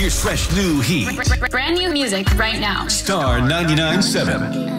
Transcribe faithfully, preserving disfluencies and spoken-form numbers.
fresh new heat. Brand new music right now. Star ninety-nine point seven.